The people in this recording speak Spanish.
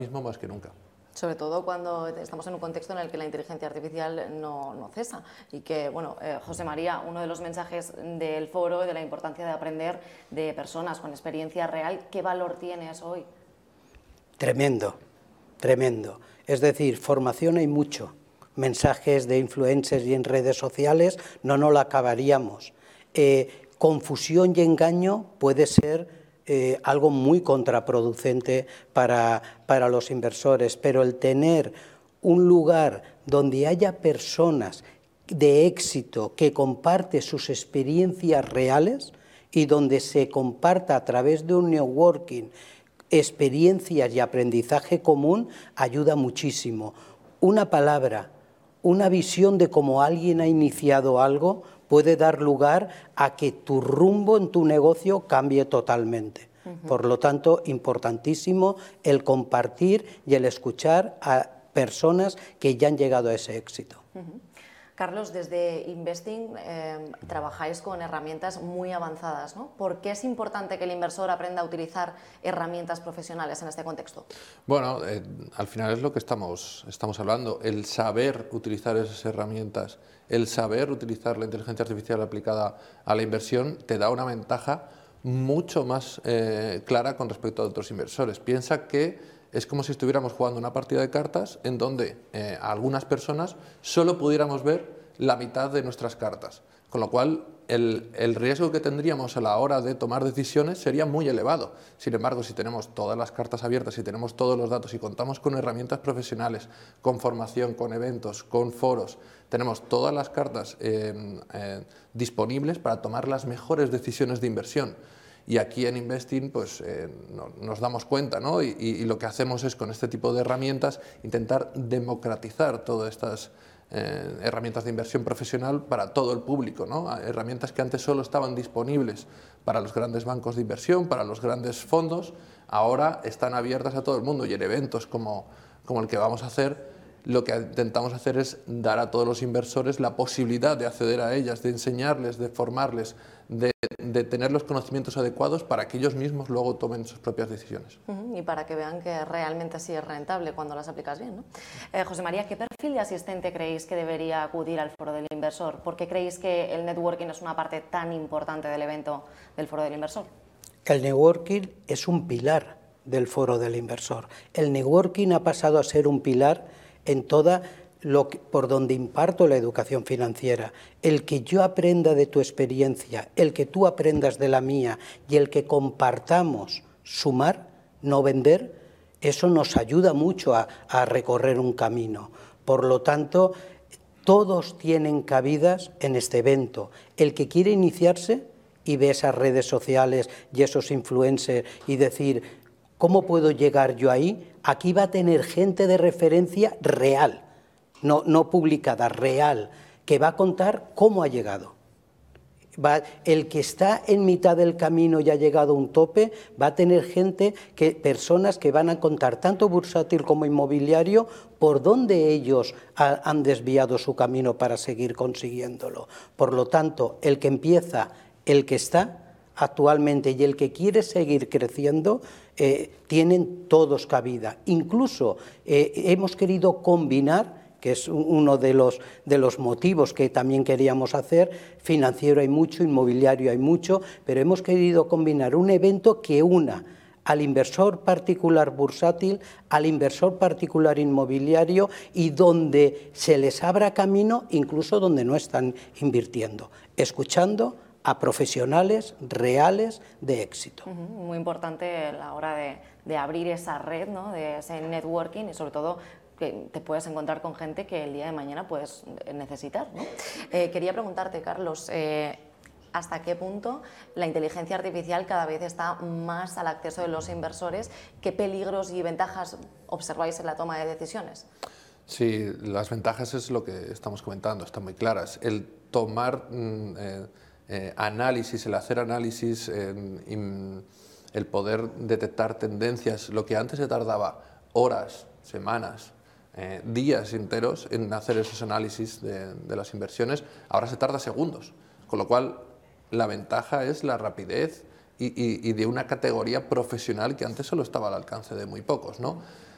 mismo más que nunca. Sobre todo cuando estamos en un contexto en el que la inteligencia artificial no cesa y que, bueno, José María, uno de los mensajes del foro, de la importancia de aprender de personas con experiencia real, ¿qué valor tiene eso hoy? Tremendo, tremendo. Es decir, formación hay mucho. Mensajes de influencers y en redes sociales no lo acabaríamos. Confusión y engaño puede ser algo muy contraproducente para los inversores, pero el tener un lugar donde haya personas de éxito que comparten sus experiencias reales y donde se comparta a través de un networking experiencias y aprendizaje común, ayuda muchísimo. Una palabra, una visión de cómo alguien ha iniciado algo puede dar lugar a que tu rumbo en tu negocio cambie totalmente. Por lo tanto, importantísimo el compartir y el escuchar a personas que ya han llegado a ese éxito. Carlos, desde Investing trabajáis con herramientas muy avanzadas, ¿no? ¿Por qué es importante que el inversor aprenda a utilizar herramientas profesionales en este contexto? Bueno, al final es lo que estamos hablando, el saber utilizar esas herramientas, el saber utilizar la inteligencia artificial aplicada a la inversión te da una ventaja mucho más clara con respecto a otros inversores. Piensa que es como si estuviéramos jugando una partida de cartas en donde a algunas personas solo pudiéramos ver la mitad de nuestras cartas, con lo cual el riesgo que tendríamos a la hora de tomar decisiones sería muy elevado. Sin embargo, si tenemos todas las cartas abiertas, si tenemos todos los datos y contamos con herramientas profesionales, con formación, con eventos, con foros, tenemos todas las cartas disponibles para tomar las mejores decisiones de inversión. Y aquí en Investing pues, nos damos cuenta, ¿no? Y lo que hacemos es con este tipo de herramientas intentar democratizar todas estas herramientas de inversión profesional para todo el público, ¿no? Herramientas que antes solo estaban disponibles para los grandes bancos de inversión, para los grandes fondos, ahora están abiertas a todo el mundo y en eventos como el que vamos a hacer, lo que intentamos hacer es dar a todos los inversores la posibilidad de acceder a ellas, de enseñarles, de formarles, de tener los conocimientos adecuados para que ellos mismos luego tomen sus propias decisiones. Y para que vean que realmente sí es rentable cuando las aplicas bien, ¿no? José María, ¿qué perfil de asistente creéis que debería acudir al Foro del Inversor? ¿Por qué creéis que el networking es una parte tan importante del evento del Foro del Inversor? El networking es un pilar del Foro del Inversor. El networking ha pasado a ser un pilar en toda por donde imparto la educación financiera. El que yo aprenda de tu experiencia, el que tú aprendas de la mía y el que compartamos sumar, no vender, eso nos ayuda mucho a recorrer un camino. Por lo tanto, todos tienen cabidas en este evento. El que quiere iniciarse y ve esas redes sociales y esos influencers y decir, ¿cómo puedo llegar yo ahí? Aquí va a tener gente de referencia real, no publicada, real, que va a contar cómo ha llegado. El que está en mitad del camino y ha llegado a un tope, va a tener personas que van a contar, tanto bursátil como inmobiliario, por dónde ellos han desviado su camino para seguir consiguiéndolo. Por lo tanto, el que empieza, el que está actualmente y el que quiere seguir creciendo, tienen todos cabida. Incluso hemos querido combinar, que es uno de los motivos que también queríamos hacer, financiero hay mucho, inmobiliario hay mucho, pero hemos querido combinar un evento que una al inversor particular bursátil, al inversor particular inmobiliario y donde se les abra camino, incluso donde no están invirtiendo, escuchando a profesionales reales de éxito. Muy importante a la hora de abrir esa red, ¿no? De ese networking y sobre todo que te puedes encontrar con gente que el día de mañana puedes necesitar, ¿no? Quería preguntarte, Carlos, ¿hasta qué punto la inteligencia artificial cada vez está más al acceso de los inversores? ¿Qué peligros y ventajas observáis en la toma de decisiones? Sí, las ventajas es lo que estamos comentando, están muy claras. El tomar análisis, el hacer análisis, el poder detectar tendencias, lo que antes se tardaba horas, semanas, días enteros en hacer esos análisis de las inversiones, ahora se tarda segundos, con lo cual la ventaja es la rapidez y de una categoría profesional que antes solo estaba al alcance de muy pocos, ¿no?